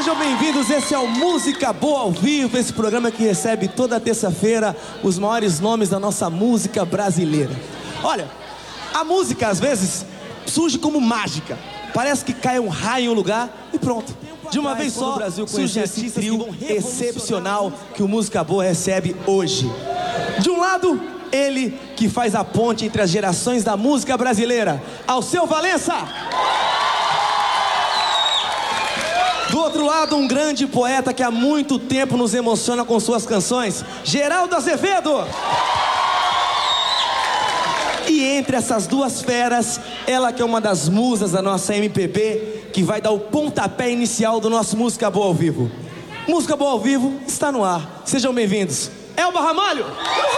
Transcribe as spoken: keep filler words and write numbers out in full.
Sejam bem-vindos, esse é o Música Boa ao Vivo, esse programa que recebe toda terça-feira os maiores nomes da nossa música brasileira. Olha, a música às vezes surge como mágica, parece que cai um raio em um lugar e pronto. De uma vez só, o Brasil surge esse trio excepcional que o Música Boa recebe hoje. De um lado, ele que faz a ponte entre as gerações da música brasileira, Alceu Valença. Do outro lado, um grande poeta que há muito tempo nos emociona com suas canções, Geraldo Azevedo. E entre essas duas feras, ela que é uma das musas da nossa M P B, que vai dar o pontapé inicial do nosso Música Boa ao Vivo. Música Boa ao Vivo está no ar. Sejam bem-vindos. Elba Ramalho!